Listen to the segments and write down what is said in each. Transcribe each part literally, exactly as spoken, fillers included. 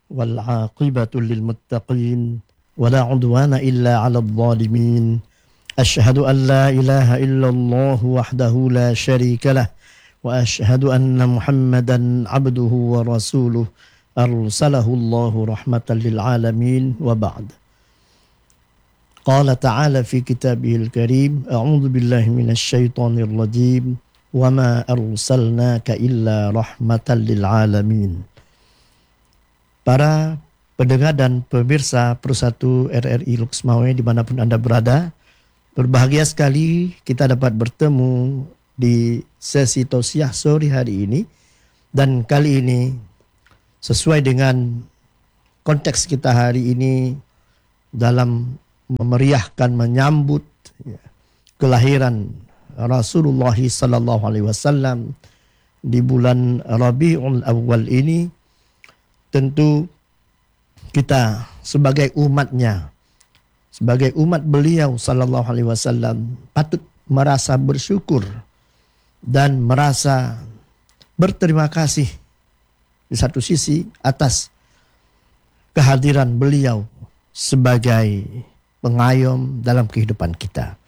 والعاقبة للمتقين ولا عدوان إلا على الظالمين أشهد أن لا إله إلا الله وحده لا شريك له وأشهد أن محمدا عبده ورسوله أرسله الله رحمة للعالمين وبعد. قال تعالى في كتابه الكريم أعوذ بالله من الشيطان الرجيم وما أرسلناك إلا رحمة للعالمين. Para pendengar dan pemirsa Persatu R R I Luxmawe dimanapun Anda berada, berbahagia sekali kita dapat bertemu di sesi tausiah sore hari ini. Dan kali ini sesuai dengan konteks kita hari ini dalam memeriahkan menyambut ya, kelahiran Rasulullah sallallahu alaihi wasallam di bulan Rabiul Awal ini, tentu kita sebagai umatnya, sebagai umat beliau sallallahu alaihi wasallam patut merasa bersyukur dan merasa berterima kasih di satu sisi atas kehadiran beliau sebagai pengayom dalam kehidupan kita.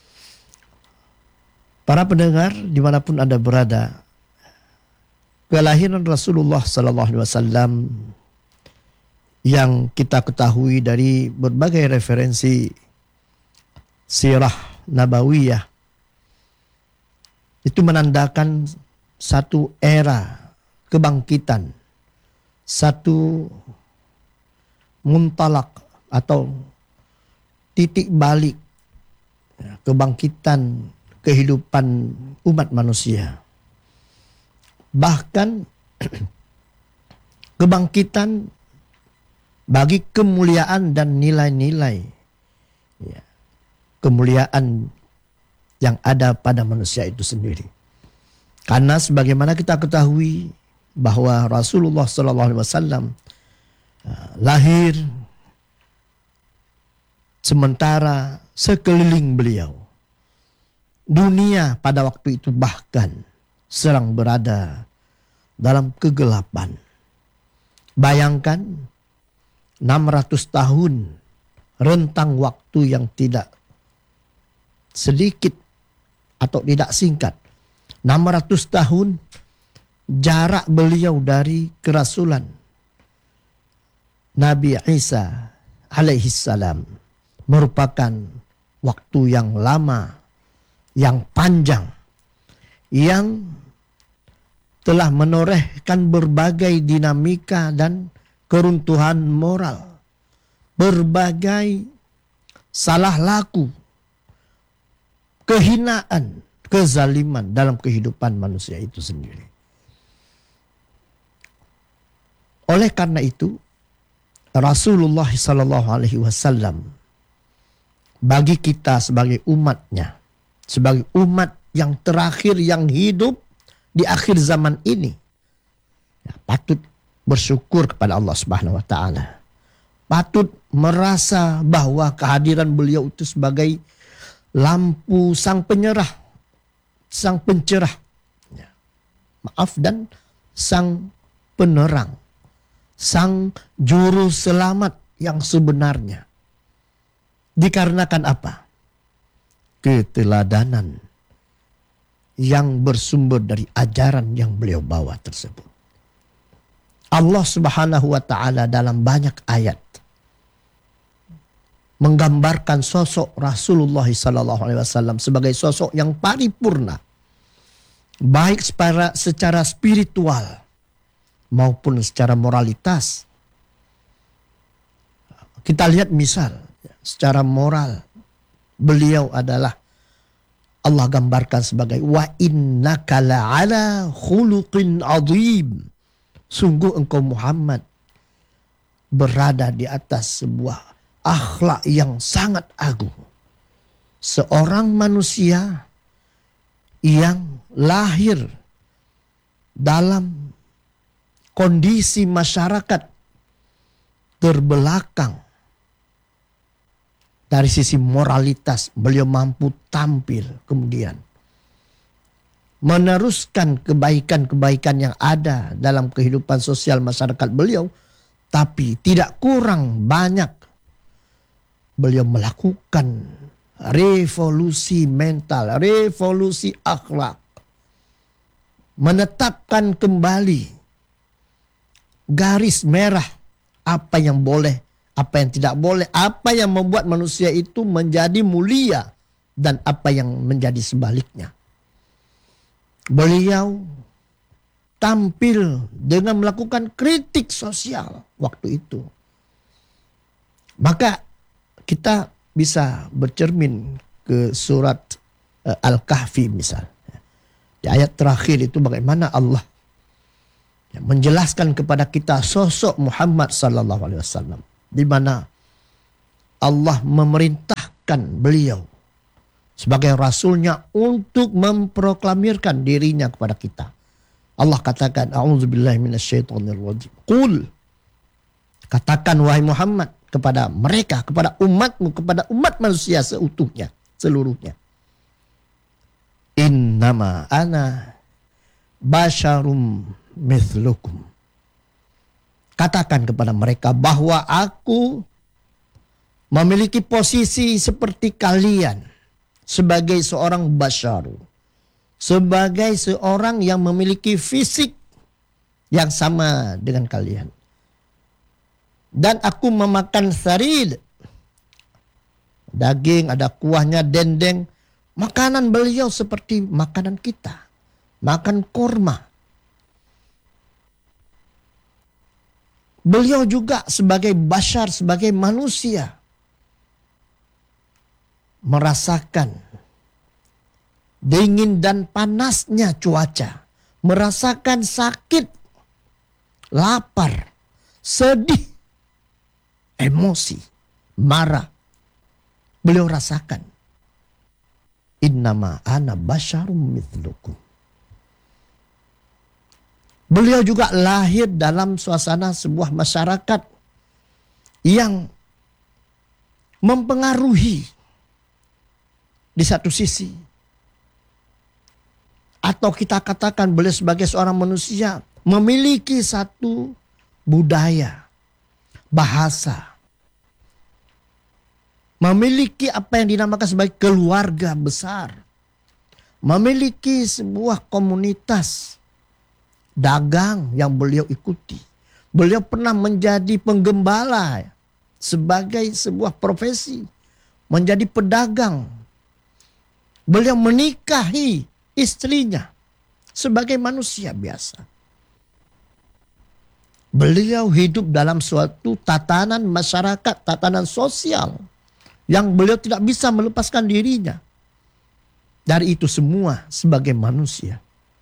Para pendengar dimanapun Anda berada, kelahiran Rasulullah sallallahu alaihi wasallam yang kita ketahui dari berbagai referensi sirah nabawiyah itu menandakan satu era kebangkitan, satu muntalak atau titik balik kebangkitan kehidupan umat manusia. Bahkan kebangkitan bagi kemuliaan dan nilai-nilai ya, kemuliaan yang ada pada manusia itu sendiri. Karena sebagaimana kita ketahui bahwa Rasulullah sallallahu alaihi wasallam lahir sementara sekeliling beliau dunia pada waktu itu bahkan sedang berada dalam kegelapan. Bayangkan enam ratus tahun rentang waktu yang tidak sedikit atau tidak singkat. enam ratus tahun jarak beliau dari kerasulan Nabi Isa alaihi salam merupakan waktu yang lama, yang panjang, yang telah menorehkan berbagai dinamika dan keruntuhan moral, berbagai salah laku, kehinaan, kezaliman dalam kehidupan manusia itu sendiri. Oleh karena itu, Rasulullah sallallahu alaihi wasallam bagi kita sebagai umatnya, sebagai umat yang terakhir yang hidup di akhir zaman ini, ya, patut bersyukur kepada Allah Subhanahu wa taala. Patut merasa bahwa kehadiran beliau itu sebagai lampu sang penyerah, sang pencerah. Ya, maaf dan sang penerang, sang juru selamat yang sebenarnya. Dikarenakan apa? Keteladanan yang bersumber dari ajaran yang beliau bawa tersebut. Allah Subhanahu wa taala dalam banyak ayat menggambarkan sosok Rasulullah sallallahu alaihi wasallam sebagai sosok yang paripurna, baik secara, secara spiritual maupun secara moralitas. Kita lihat misal secara moral, beliau adalah Allah gambarkan sebagai wa innaka la'ala khuluqin azim. Sungguh engkau Muhammad berada di atas sebuah akhlak yang sangat agung. Seorang manusia yang lahir dalam kondisi masyarakat terbelakang. Dari sisi moralitas beliau mampu tampil kemudian meneruskan kebaikan-kebaikan yang ada dalam kehidupan sosial masyarakat beliau Tapi tidak kurang banyak beliau melakukan revolusi mental, revolusi akhlak. Menetapkan kembali garis merah apa yang boleh, apa yang tidak boleh, apa yang membuat manusia itu menjadi mulia dan apa yang menjadi sebaliknya. Beliau tampil dengan melakukan kritik sosial waktu itu. Maka kita bisa bercermin ke surat uh, Al-Kahfi misal. Di ayat terakhir itu bagaimana Allah ya, menjelaskan kepada kita sosok Muhammad sallallahu alaihi wasallam, di mana Allah memerintahkan beliau sebagai rasulnya untuk memproklamirkan dirinya kepada kita. Allah katakan, a'udzubillahi minasyaitonirrajim. Qul, katakan wahai Muhammad kepada mereka, kepada umatmu, kepada umat manusia seutuhnya, seluruhnya. Innama ana basyarum mithlukum. Katakan kepada mereka bahwa aku memiliki posisi seperti kalian sebagai seorang basyaru, sebagai seorang yang memiliki fisik yang sama dengan kalian. Dan aku memakan sarid, daging, ada kuahnya, dendeng. Makanan beliau seperti makanan kita, makan kurma. Beliau juga sebagai basyar, sebagai manusia, merasakan dingin dan panasnya cuaca, merasakan sakit, lapar, sedih, emosi, marah. Beliau rasakan. Innama ana basyarum mithlukum. Beliau juga lahir dalam suasana sebuah masyarakat yang mempengaruhi di satu sisi. Atau kita katakan beliau sebagai seorang manusia memiliki satu budaya, bahasa, memiliki apa yang dinamakan sebagai keluarga besar, memiliki sebuah komunitas dagang yang beliau ikuti. Beliau pernah menjadi penggembala sebagai sebuah profesi, menjadi pedagang. Beliau menikahi istrinya sebagai manusia biasa. Beliau hidup dalam suatu tatanan masyarakat, tatanan sosial yang beliau tidak bisa melepaskan dirinya dari itu semua sebagai manusia.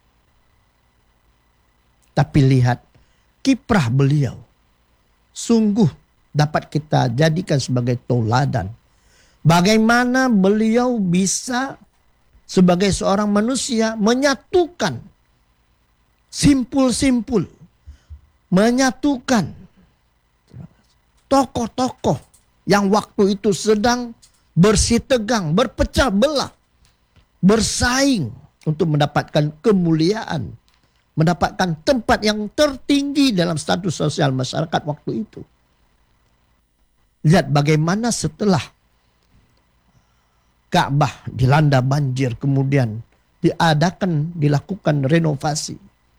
Tapi lihat kiprah beliau sungguh dapat kita jadikan sebagai tauladan. Bagaimana beliau bisa sebagai seorang manusia menyatukan simpul-simpul, menyatukan tokoh-tokoh yang waktu itu sedang bersitegang, berpecah belah, bersaing untuk mendapatkan kemuliaan, mendapatkan tempat yang tertinggi dalam status sosial masyarakat waktu itu. Lihat bagaimana setelah Ka'bah dilanda banjir, kemudian diadakan, dilakukan renovasi.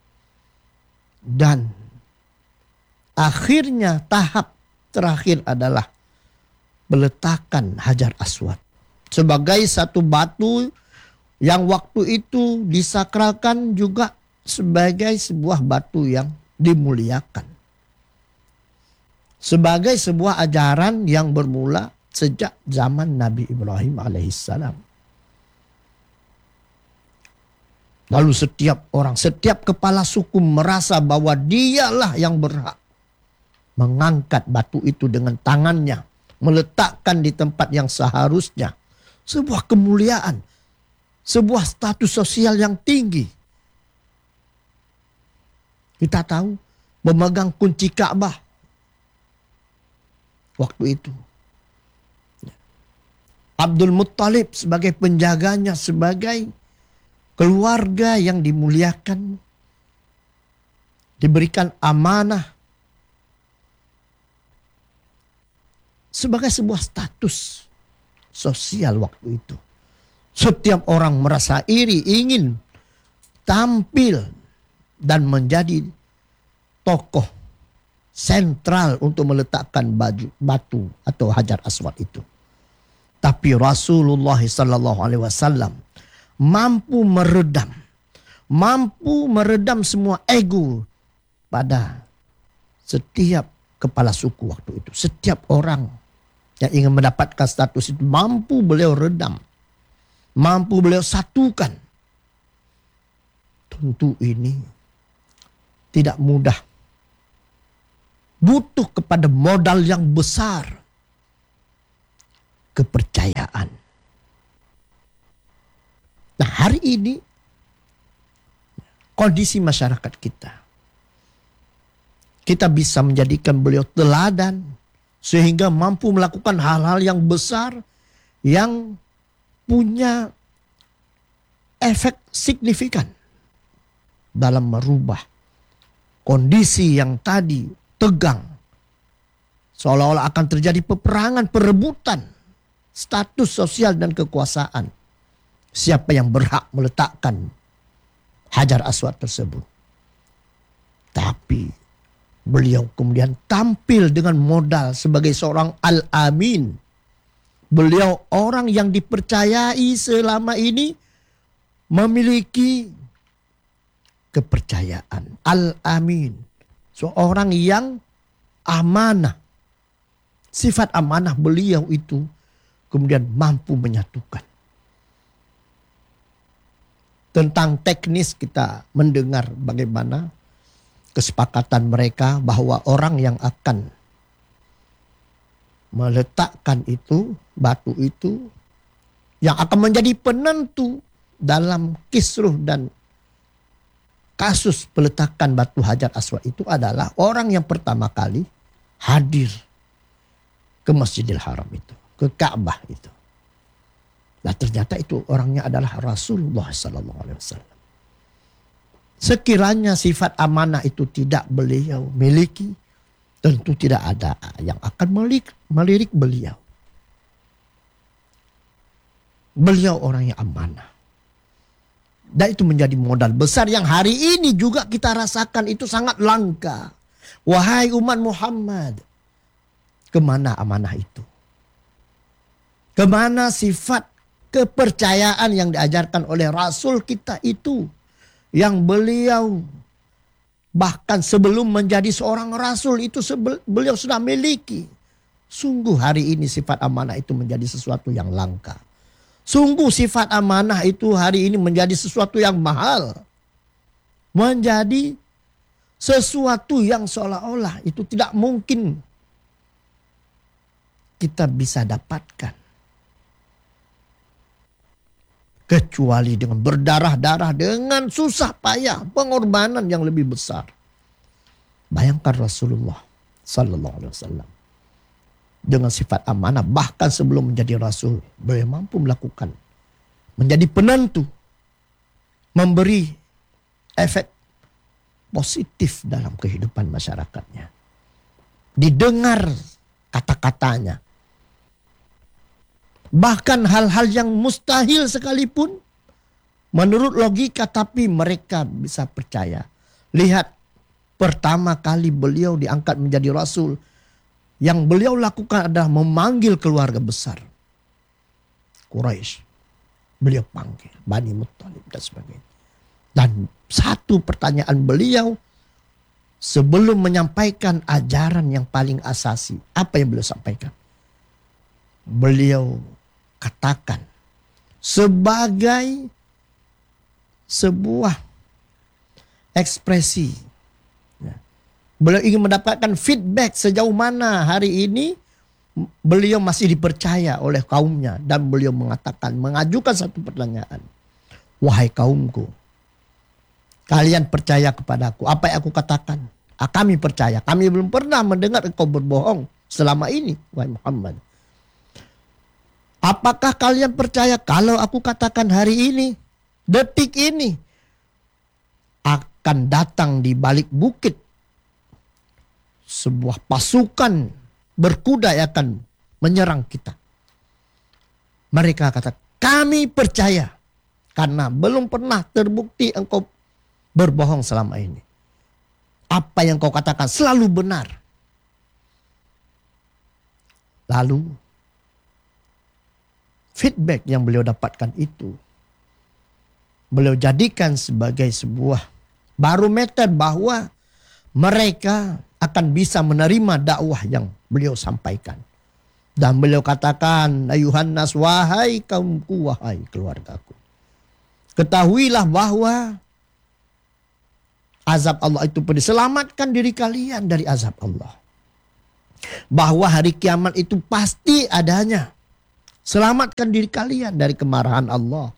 Dan akhirnya tahap terakhir adalah peletakan Hajar Aswad sebagai satu batu yang waktu itu disakralkan juga sebagai sebuah batu yang dimuliakan, sebagai sebuah ajaran yang bermula sejak zaman Nabi Ibrahim alaihissalam. Lalu setiap orang, setiap kepala suku merasa bahwa dialah yang berhak mengangkat batu itu dengan tangannya, meletakkan di tempat yang seharusnya. Sebuah kemuliaan, sebuah status sosial yang tinggi. Kita tahu memegang kunci Ka'bah waktu itu Abdul Muttalib sebagai penjaganya, sebagai keluarga yang dimuliakan, diberikan amanah sebagai sebuah status sosial waktu itu. Setiap orang merasa iri, ingin tampil dan menjadi tokoh sentral untuk meletakkan baju, batu atau Hajar Aswad itu. Tapi Rasulullah Sallallahu Alaihi Wasallam mampu meredam, mampu meredam semua ego pada setiap kepala suku waktu itu. Setiap orang yang ingin mendapatkan status itu mampu beliau redam, mampu beliau satukan. Tentu ini tidak mudah. Butuh kepada modal yang besar. Kepercayaan. Nah, hari ini kondisi masyarakat kita, kita bisa menjadikan beliau teladan sehingga mampu melakukan hal-hal yang besar yang punya efek signifikan dalam merubah kondisi yang tadi tegang, seolah-olah akan terjadi peperangan, perebutan status sosial dan kekuasaan. Siapa yang berhak meletakkan Hajar Aswad tersebut. Tapi beliau kemudian tampil dengan modal sebagai seorang Al-Amin. Beliau orang yang dipercayai selama ini memiliki kepercayaan. Al-Amin. Seorang yang amanah. Sifat amanah beliau itu kemudian mampu menyatukan. Tentang teknis kita mendengar bagaimana kesepakatan mereka bahwa orang yang akan meletakkan itu, batu itu, yang akan menjadi penentu dalam kisruh dan kasus peletakan batu Hajar Aswad itu adalah orang yang pertama kali hadir ke Masjidil Haram itu, ke Ka'bah itu. Nah, ternyata itu orangnya adalah Rasulullah Sallallahu Alaihi Wasallam. Sekiranya sifat amanah itu tidak beliau miliki, tentu tidak ada yang akan melirik, melirik beliau. Beliau orang yang amanah. Dan itu menjadi modal besar yang hari ini juga kita rasakan itu sangat langka. Wahai umat Muhammad, kemana amanah itu? Kemana sifat kepercayaan yang diajarkan oleh Rasul kita itu? Yang beliau bahkan sebelum menjadi seorang Rasul itu beliau sudah miliki. Sungguh hari ini sifat amanah itu menjadi sesuatu yang langka. Sungguh sifat amanah itu hari ini menjadi sesuatu yang mahal. Menjadi sesuatu yang seolah-olah itu tidak mungkin kita bisa dapatkan. Kecuali dengan berdarah-darah, dengan susah payah, pengorbanan yang lebih besar. Bayangkan Rasulullah Sallallahu Alaihi Wasallam dengan sifat amanah, bahkan sebelum menjadi Rasul, beliau mampu melakukan, menjadi penentu, memberi efek positif dalam kehidupan masyarakatnya. Didengar kata-katanya. Bahkan hal-hal yang mustahil sekalipun menurut logika, tapi mereka bisa percaya. Lihat, pertama kali beliau diangkat menjadi Rasul, yang beliau lakukan adalah memanggil keluarga besar Quraisy. Beliau panggil Bani Muttalib dan sebagainya. Dan satu pertanyaan beliau sebelum menyampaikan ajaran yang paling asasi, apa yang beliau sampaikan? Beliau katakan sebagai sebuah ekspresi. Beliau ingin mendapatkan feedback sejauh mana hari ini beliau masih dipercaya oleh kaumnya. Dan beliau mengatakan, mengajukan satu pertanyaan. Wahai kaumku, kalian percaya kepadaku. Apa yang aku katakan? Ah, kami percaya. Kami belum pernah mendengar engkau berbohong selama ini, wahai Muhammad. Apakah kalian percaya kalau aku katakan hari ini, detik ini, akan datang di balik bukit sebuah pasukan berkuda yang akan menyerang kita. Mereka kata, kami percaya karena belum pernah terbukti engkau berbohong selama ini. Apa yang kau katakan selalu benar. Lalu feedback yang beliau dapatkan itu, beliau jadikan sebagai sebuah barometer bahwa mereka akan bisa menerima dakwah yang beliau sampaikan. Dan beliau katakan, ayuhan nas, wahai kaumku, wahai keluargaku, ketahuilah bahwa azab Allah itu pedih. Selamatkan diri kalian dari azab Allah. Bahwa hari kiamat itu pasti adanya. Selamatkan diri kalian dari kemarahan Allah.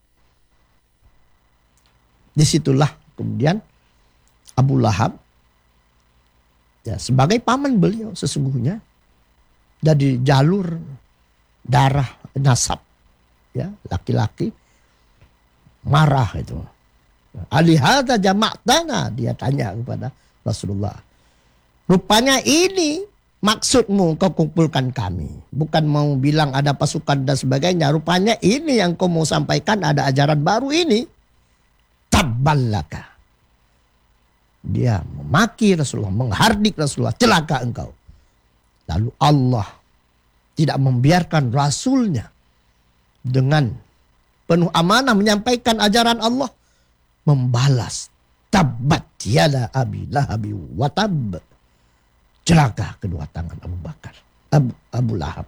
Disitulah kemudian Abu Lahab, ya, sebagai paman beliau sesungguhnya, dari jalur darah nasab, ya, laki-laki, marah itu. Alihada jama'tana, dia tanya kepada Rasulullah. Rupanya ini maksudmu kau kumpulkan kami. Bukan mau bilang ada pasukan dan sebagainya. Rupanya ini yang kau mau sampaikan, ada ajaran baru ini. Tabballaka. Dia memaki Rasulullah, menghardik Rasulullah, celaka engkau. Lalu Allah tidak membiarkan Rasulnya dengan penuh amanah menyampaikan ajaran Allah, membalas, tabbat yada abi lahabi wa tab. Celaka kedua tangan Abu Bakar, Abu, Abu Lahab.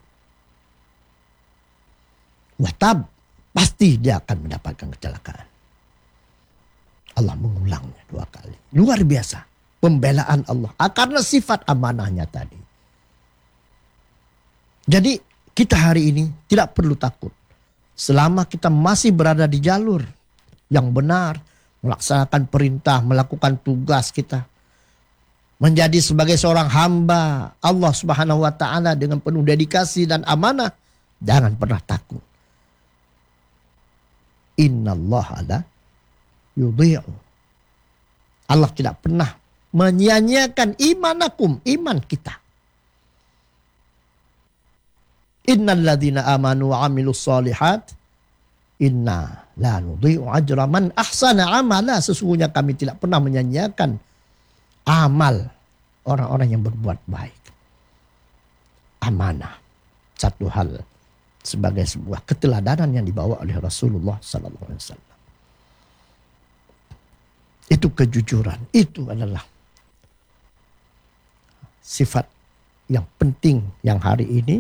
Wa tab, pasti dia akan mendapatkan kecelakaan. Allah mengulangnya dua kali. Luar biasa pembelaan Allah karena sifat amanahnya tadi. Jadi kita hari ini tidak perlu takut. Selama kita masih berada di jalur yang benar, melaksanakan perintah, melakukan tugas kita, menjadi sebagai seorang hamba Allah Subhanahu wa taala dengan penuh dedikasi dan amanah, jangan pernah takut. Innallaha la yudhi'u. Allah tidak pernah menyia-nyiakan imanakum, iman kita. Innal ladzina amanu wa amilus solihat inna la nudhi'u ajra man ahsana amala. Sesungguhnya kami tidak pernah menyanyiakan amal orang-orang yang berbuat baik. Amanah, satu hal sebagai sebuah keteladanan yang dibawa oleh Rasulullah sallallahu alaihi wasallam. Itu kejujuran, itu adalah sifat yang penting yang hari ini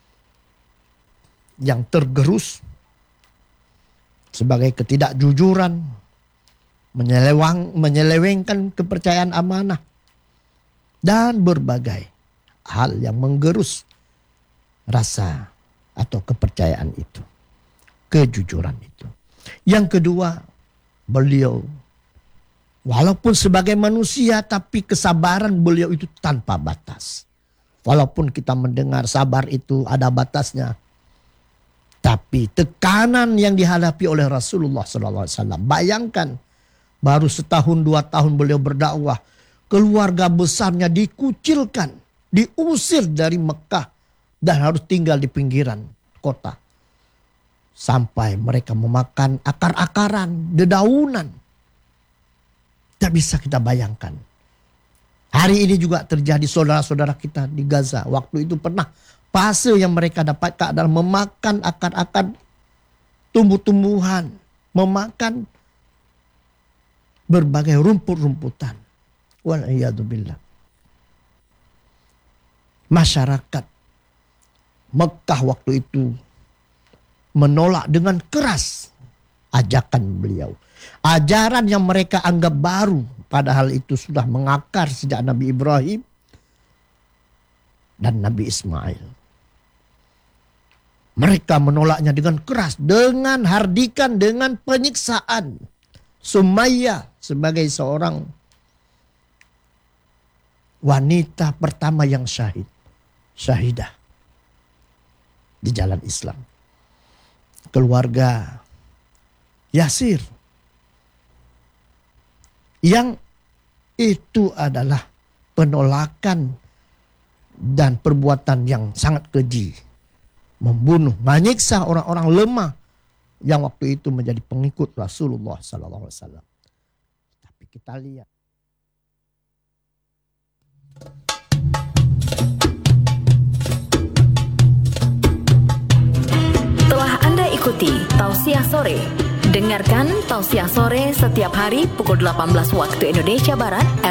yang tergerus sebagai ketidakjujuran, menyelewang, menyelewengkan kepercayaan amanah, dan berbagai hal yang menggerus rasa atau kepercayaan itu, kejujuran itu. Yang kedua, beliau walaupun sebagai manusia tapi kesabaran beliau itu tanpa batas. Walaupun kita mendengar sabar itu ada batasnya, tapi tekanan yang dihadapi oleh Rasulullah shallallahu alaihi wasallam. Bayangkan, baru setahun dua tahun beliau berdakwah, keluarga besarnya dikucilkan, diusir dari Mekah dan harus tinggal di pinggiran kota. Sampai mereka memakan akar-akaran, dedaunan. Tidak bisa kita bayangkan. Hari ini juga terjadi saudara-saudara kita di Gaza. Waktu itu pernah fase yang mereka dapatkan adalah memakan akar-akar tumbuh-tumbuhan, memakan berbagai rumput-rumputan. Wal'iyadzubillah. Masyarakat Mekah waktu itu menolak dengan keras ajakan beliau. Ajaran yang mereka anggap baru, padahal itu sudah mengakar sejak Nabi Ibrahim dan Nabi Ismail. Mereka menolaknya dengan keras, dengan hardikan, dengan penyiksaan. Sumayyah sebagai seorang wanita pertama yang syahid, syahidah di jalan Islam. Keluarga Yasir, yang itu adalah penolakan dan perbuatan yang sangat keji membunuh, menyiksa orang-orang lemah yang waktu itu menjadi pengikut Rasulullah sallallahu alaihi wasallam. Tapi kita lihat telah Anda ikuti Tausiah Sore. Dengarkan Tausiah Sore setiap hari pukul delapan belas waktu Indonesia Barat